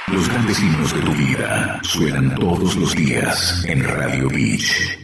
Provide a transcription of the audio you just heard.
Los grandes himnos de tu vida suenan todos los días en Radio Beach.